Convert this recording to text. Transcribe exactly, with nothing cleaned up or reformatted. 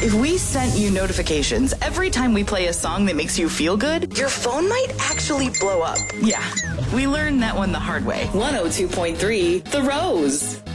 If we sent you notifications every time we play a song that makes you feel good, your phone might actually blow up. Yeah, we learned that one the hard way. one oh two point three The Rose.